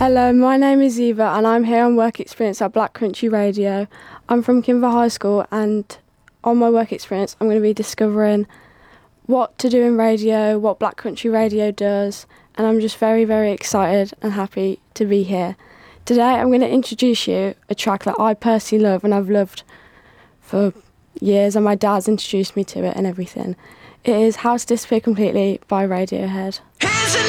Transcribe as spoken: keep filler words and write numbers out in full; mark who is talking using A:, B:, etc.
A: Hello, my name is Eva and I'm here on work experience at Black Country Radio. I'm from Kinver High School, and on my work experience I'm going to be discovering what to do in radio, what Black Country Radio does, and I'm just very, very excited and happy to be here. Today I'm going to introduce you a track that I personally love and I've loved for years, and my dad's introduced me to it and everything. It is How to Disappear Completely by Radiohead.